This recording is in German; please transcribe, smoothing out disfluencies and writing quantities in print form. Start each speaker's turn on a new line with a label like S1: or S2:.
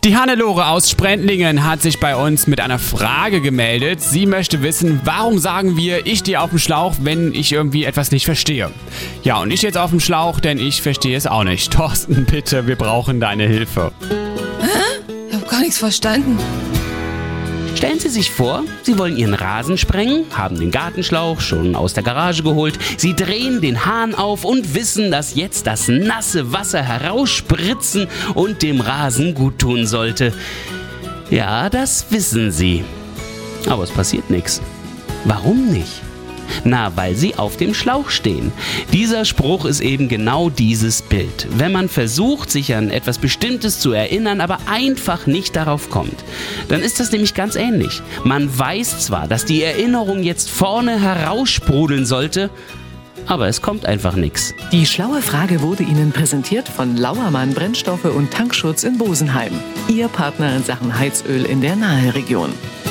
S1: Die Hannelore aus Sprendlingen hat sich bei uns mit einer Frage gemeldet. Sie möchte wissen, warum sagen wir, ich stehe auf dem Schlauch, wenn ich irgendwie etwas nicht verstehe. Ja, und ich jetzt auf dem Schlauch, denn ich verstehe es auch nicht. Thorsten, bitte, wir brauchen deine Hilfe.
S2: Ich habe gar nichts verstanden.
S3: Stellen Sie sich vor, Sie wollen Ihren Rasen sprengen, haben den Gartenschlauch schon aus der Garage geholt, Sie drehen den Hahn auf und wissen, dass jetzt das nasse Wasser herausspritzen und dem Rasen gut tun sollte. Ja, das wissen Sie. Aber es passiert nichts. Warum nicht? Na, weil Sie auf dem Schlauch stehen. Dieser Spruch ist eben genau dieses Bild. Wenn man versucht, sich an etwas Bestimmtes zu erinnern, aber einfach nicht darauf kommt, dann ist das nämlich ganz ähnlich. Man weiß zwar, dass die Erinnerung jetzt vorne heraussprudeln sollte, aber es kommt einfach nichts.
S4: Die schlaue Frage wurde Ihnen präsentiert von Lauermann Brennstoffe und Tankschutz in Bosenheim. Ihr Partner in Sachen Heizöl in der Naheregion.